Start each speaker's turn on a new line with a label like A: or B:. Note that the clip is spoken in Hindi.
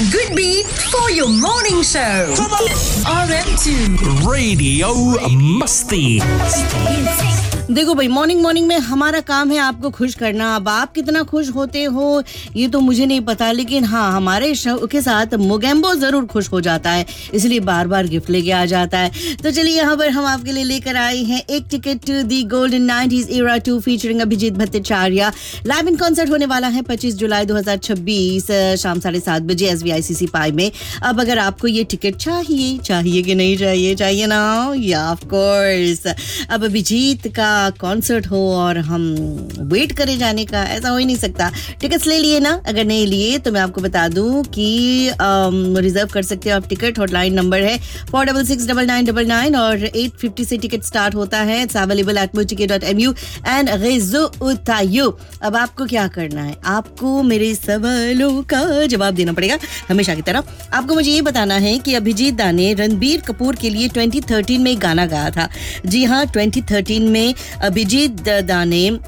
A: good beat for your morning show. RM2
B: Radio Musty.
C: देखो भाई, मॉर्निंग में हमारा काम है आपको खुश करना। अब आप कितना खुश होते हो ये तो मुझे नहीं पता, लेकिन हाँ, हमारे शो के साथ मोगेम्बो जरूर खुश हो जाता है, इसलिए बार बार गिफ्ट लेके आ जाता है। तो चलिए, यहाँ पर हम आपके लिए लेकर आए हैं एक ticket to the golden 90s era 2 featuring Abhijit Bhattacharya. Live in concert होने वाला है 25 जुलाई 2026 शाम 7:30 बजे SVICC पाई में। अब अगर आपको ये टिकट चाहिए कि नहीं चाहिए ना, या ऑफ कोर्स। अब अभिजीत का कॉन्सर्ट हो और हम वेट करे जाने का, ऐसा हो ही नहीं सकता। टिकट्स ले लिए ना? अगर नहीं लिए तो मैं आपको बता दूं कि रिजर्व कर सकते हो आप टिकट। हॉटलाइन नंबर है 4669999 और 850 से टिकट स्टार्ट होता है। It's available at moticket.mu and Rezo-Utayo। अब आपको क्या करना है? आपको मेरे सवालों का जवाब देना पड़ेगा हमेशा की तरह। आपको मुझे ये बताना है कि अभिजीत दा ने रणबीर कपूर के लिए 2013 में गाना गाया था। जी हाँ, 2013 में अभिजीत दा ने